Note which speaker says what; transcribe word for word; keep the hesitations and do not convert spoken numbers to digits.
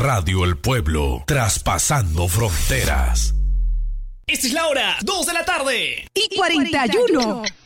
Speaker 1: Radio El Pueblo, traspasando fronteras.
Speaker 2: Esta es la hora, dos de la tarde.
Speaker 3: Y cuarenta y uno.